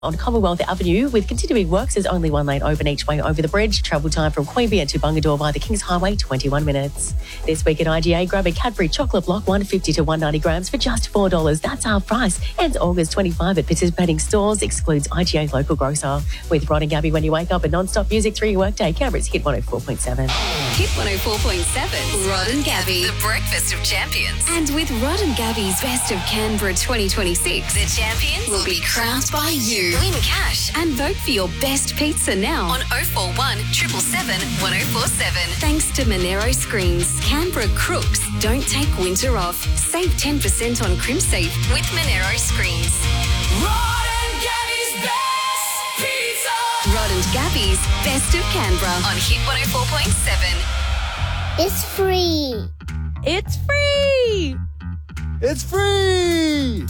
on Commonwealth Avenue with continuing works. There's only one lane open each way over the bridge. Travel time from Queanbeyan to Bungadoor via the Kings Highway, 21 minutes. This week at IGA, grab a Cadbury chocolate block, 150 to 190 grams for just $4. That's half price. Ends August 25 at participating stores. Excludes IGA local grocer. With Rod and Gabby when you wake up and non-stop music through your workday. Canberra's Hit 104.7. Hit 104.7. Rod and Gabby. The breakfast of champions. And with Rod and Gabby's Best of Canberra 2026, the champions will be crowned by you. Win cash and vote for your best pizza now on 041 777 1047. Thanks to Monero Screens. Canberra crooks don't take winter off. Save 10% on CrimSafe with Monero Screens. Rod and Gabby's Best Pizza. Rod and Gabby's Best of Canberra on Hit 104.7. It's free. It's free! It's free!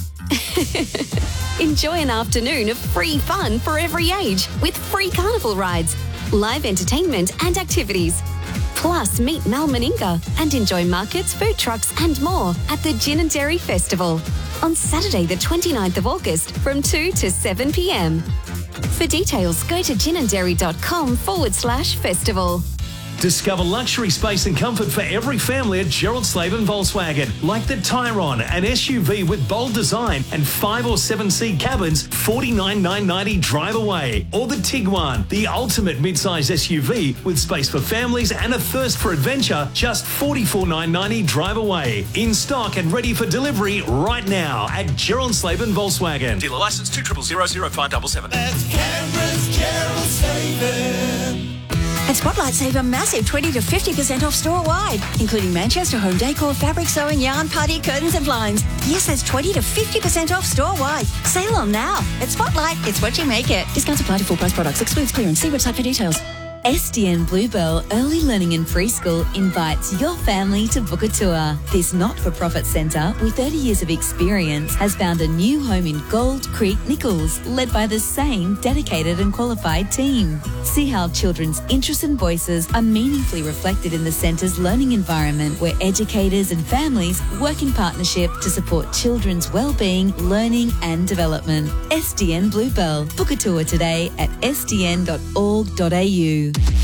Enjoy an afternoon of free fun for every age with free carnival rides, live entertainment and activities. Plus, meet Mal Meninga and enjoy markets, food trucks and more at the Gin and Dairy Festival on Saturday the 29th of August from 2 to 7 p.m. For details, go to ginanddairy.com/festival. Discover luxury space and comfort for every family at Gerald Slaven Volkswagen, like the Tyron, an SUV with bold design and 5 or 7 seat cabins, $49,990 drive away. Or the Tiguan, the ultimate mid-size SUV with space for families and a thirst for adventure, just $44,990 drive away. In stock and ready for delivery right now at Gerald Slaven Volkswagen. Dealer license 2000577. That's Canberra's Gerald Slaven. At Spotlight, save a massive 20 to 50% off store-wide, including Manchester home decor, fabric sewing, yarn, party, curtains and blinds. Yes, that's 20 to 50% off store-wide. Sale on now. At Spotlight, it's what you make it. Discounts apply to full-price products. Excludes clearance. See website for details. SDN Bluebell Early Learning and Preschool invites your family to book a tour. This not-for-profit centre, with 30 years of experience, has found a new home in Gold Creek, Nichols, led by the same dedicated and qualified team. See how children's interests and voices are meaningfully reflected in the centre's learning environment, where educators and families work in partnership to support children's well-being, learning and development. SDN Bluebell. Book a tour today at sdn.org.au.